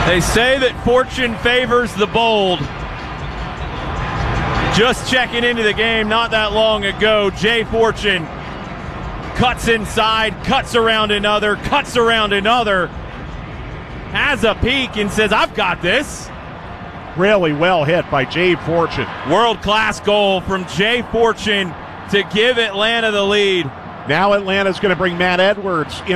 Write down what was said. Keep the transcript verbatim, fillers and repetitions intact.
They say that fortune favors the bold. Just checking into the game not that long ago, Jay Fortune cuts inside, cuts around another, cuts around another, has a peek and says, I've got this. Really well hit by Jay Fortune. World-class goal from Jay Fortune to give Atlanta the lead. Now Atlanta's going to bring Matt Edwards in.